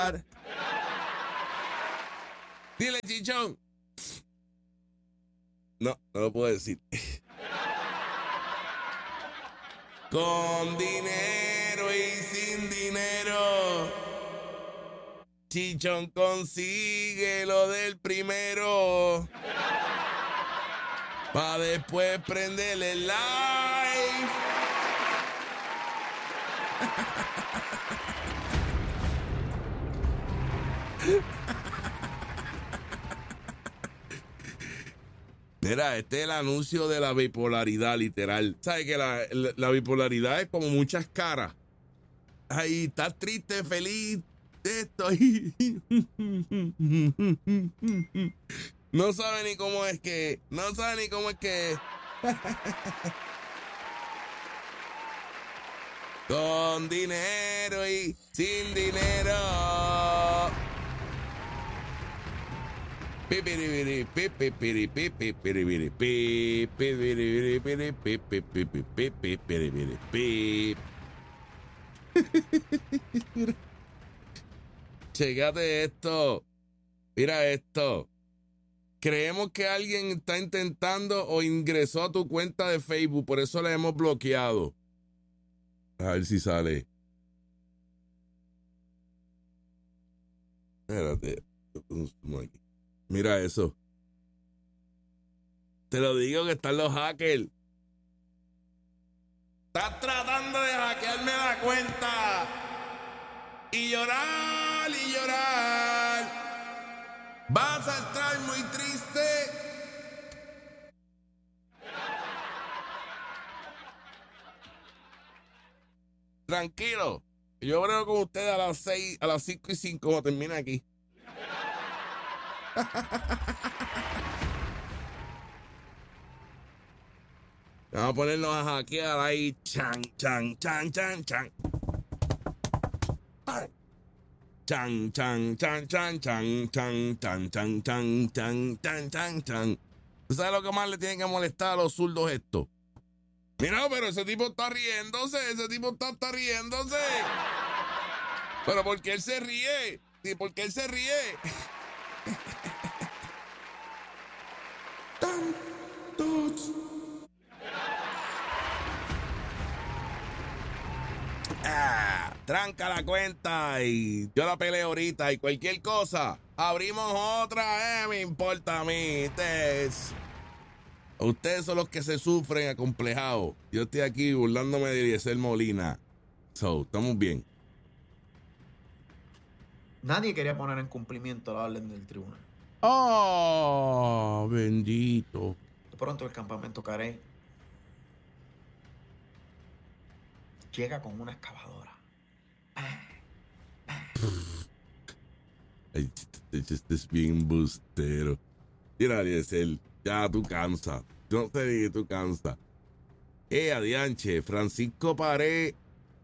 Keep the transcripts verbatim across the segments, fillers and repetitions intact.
Dile, Chichón. No, no lo puedo decir. Con dinero y sin dinero, Chichón consigue lo del primero, pa' después prenderle el live. Mira, este es el anuncio de la bipolaridad, literal. ¿Sabes que la, la, la bipolaridad es como muchas caras? Ahí, estás triste, feliz, esto. No sabe ni cómo es que, no sabe ni cómo es que. Con dinero y sin dinero. Chégate esto. Mira esto. Creemos que alguien está intentando o ingresó a tu cuenta de Facebook, por eso la hemos bloqueado. A ver si sale. Espérate. Mira eso. Te lo digo que están los hackers. Estás tratando de hackearme la cuenta. Y llorar y llorar. Vas a estar muy triste. Tranquilo. Yo brego con ustedes a las seis, a las cinco y cinco cuando termine aquí. Vamos a ponernos a hackear ahí. Chan, chan, chan, chan, chan. Chan, chan, chan, chan, chan, chan, chan, chan, chan, chan, chan, chan, chan. ¿Tú sabes lo que más le tienen que molestar a los zurdos esto? Mira, pero ese tipo está riéndose, ese tipo está, está riéndose. Pero ¿por qué él se ríe? Sí, ¿por qué él se ríe? Tantos. Ah, tranca la cuenta y yo la peleo ahorita y cualquier cosa. Abrimos otra, eh, me importa a mí. Ustedes, ustedes son los que se sufren acomplejados. Yo estoy aquí burlándome de Eliezer Molina. So, estamos bien. Nadie quería poner en cumplimiento la orden del tribunal. Oh, bendito. De pronto el campamento Carey llega con una excavadora. Ay, este es bien bustero. Mira, Eliezer, ya tú cansas. No te digas, tú cansas. Eh, adianche, Francisco Pared.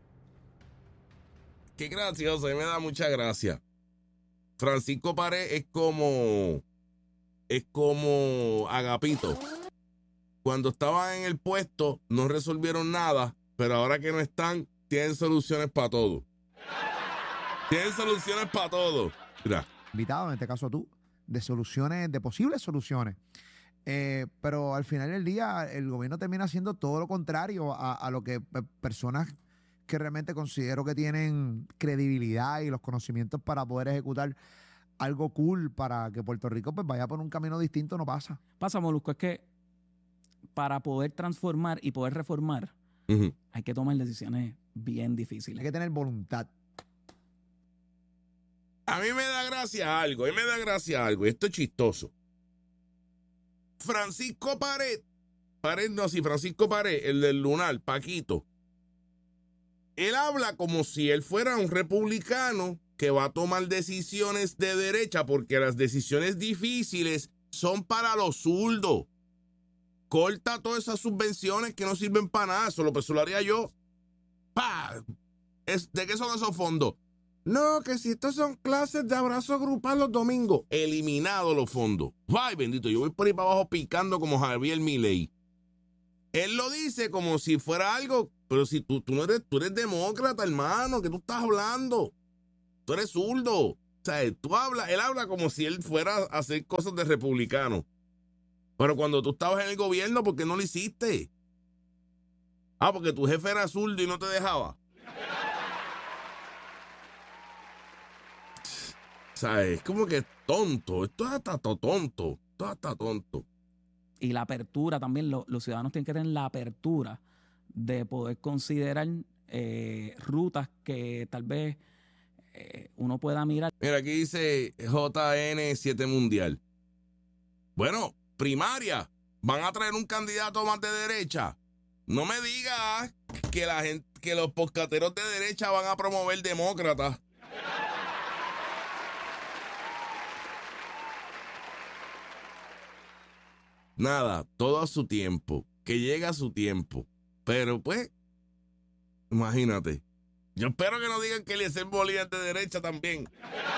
Qué gracioso, a mí me da mucha gracia. Francisco Pared es como, es como Agapito. Cuando estaban en el puesto, no resolvieron nada, pero ahora que no están, tienen soluciones para todo. Tienen soluciones para todo. Mira. Invitado, en este caso tú, de soluciones, de posibles soluciones. Eh, pero al final del día, el gobierno termina haciendo todo lo contrario a, a lo que personas que realmente considero que tienen credibilidad y los conocimientos para poder ejecutar algo cool para que Puerto Rico pues vaya por un camino distinto, no pasa. Pasa, Molusco, es que para poder transformar y poder reformar, Uh-huh. hay que tomar decisiones bien difíciles. Hay que tener voluntad. A mí me da gracia algo, a mí me da gracia algo, y esto es chistoso. Francisco Pared, Pared no, sí, Francisco Pared, el del Lunar, Paquito, él habla como si él fuera un republicano que va a tomar decisiones de derecha porque las decisiones difíciles son para los zurdos. Corta todas esas subvenciones que no sirven para nada. Eso lo, pues, lo haría yo. ¡Pah! Es, ¿de qué son esos fondos? No, que si estos son clases de abrazo grupal los domingos. Eliminado los fondos. ¡Ay, bendito! Yo voy por ahí para abajo picando como Javier Milei. Él lo dice como si fuera algo, pero si tú, tú no eres, tú eres demócrata, hermano, ¿qué tú estás hablando? tú eres zurdo. O sea, tú hablas, él habla como si él fuera a hacer cosas de republicano. Pero cuando tú estabas en el gobierno, ¿por qué no lo hiciste? Ah, porque tu jefe era zurdo y no te dejaba. O sea, es como que tonto. Esto es hasta tonto. Esto es hasta tonto. Y la apertura también, lo, los ciudadanos tienen que tener la apertura de poder considerar eh, rutas que tal vez eh, uno pueda mirar. Mira, aquí dice J N siete Mundial. Bueno, primaria. Van a traer un candidato más de derecha. No me digas que la gente, que los poscateros de derecha van a promover demócratas. Nada, todo a su tiempo, que llega a su tiempo. Pero pues, imagínate. Yo espero que no digan que Eliezer Molina es de derecha también.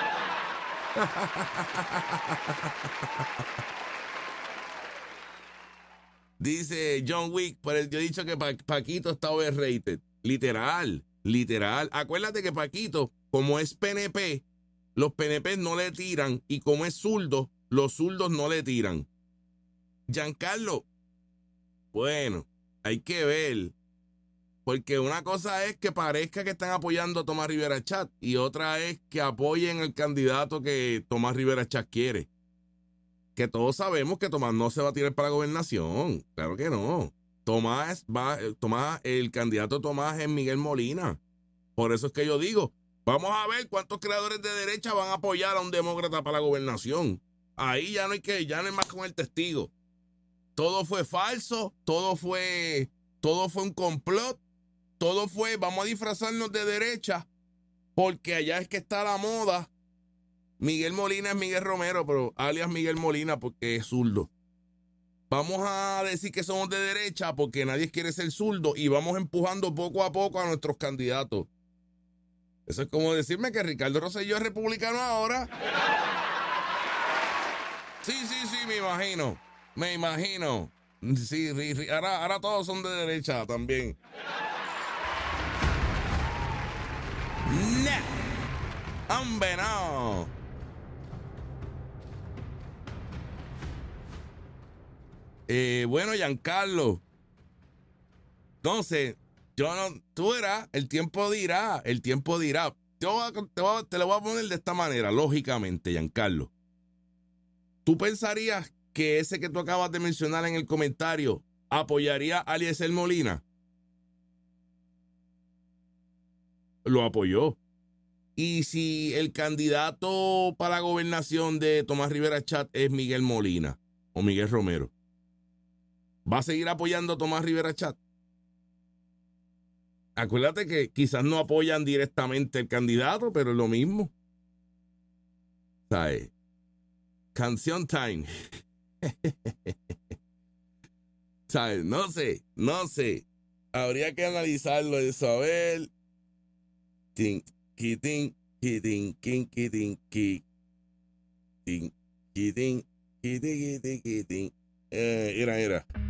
Dice John Wick, pero yo he dicho que pa Paquito está overrated. Literal, literal. Acuérdate que Paquito, como es P N P, los P N P no le tiran, y como es zurdo, los zurdos no le tiran. Giancarlo, bueno, hay que ver, porque una cosa es que parezca que están apoyando a Tomás Rivera Chat y otra es que apoyen el candidato que Tomás Rivera Chat quiere. Que todos sabemos que Tomás no se va a tirar para la gobernación, claro que no. Tomás va, Tomás, el candidato Tomás es Miguel Molina. Por eso es que yo digo, vamos a ver cuántos creadores de derecha van a apoyar a un demócrata para la gobernación. Ahí ya no hay que, ya no hay más con el testigo. Todo fue falso, todo fue, todo fue un complot, todo fue, vamos a disfrazarnos de derecha, porque allá es que está la moda. Miguel Molina es Miguel Romero, pero alias Miguel Molina porque es zurdo. Vamos a decir que somos de derecha porque nadie quiere ser zurdo y vamos empujando poco a poco a nuestros candidatos. Eso es como decirme que Ricardo Rosselló es republicano ahora. Sí, sí, sí, me imagino. Me imagino. Sí, ahora, ahora todos son de derecha también. ¡No! ¡Hombre, no! Eh, bueno, Giancarlo. Entonces, yo no, tú verás, el tiempo dirá, el tiempo dirá. Yo te, voy a, te lo voy a poner de esta manera, lógicamente, Giancarlo. ¿Tú pensarías que ese que tú acabas de mencionar en el comentario apoyaría a Eliezer Molina? Lo apoyó. Y si el candidato para la gobernación de Tomás Rivera Chat es Miguel Molina o Miguel Romero, ¿va a seguir apoyando a Tomás Rivera Chat? Acuérdate que quizás no apoyan directamente el candidato, pero es lo mismo. ¿Sabes? Canción time. ¿Sabes? No sé, no sé. Habría que analizarlo eso. A ver. Tin, quitin, quitin, quitin, quitin, quitin, quitin, quitin, quitin, quitin. Eh, era, era.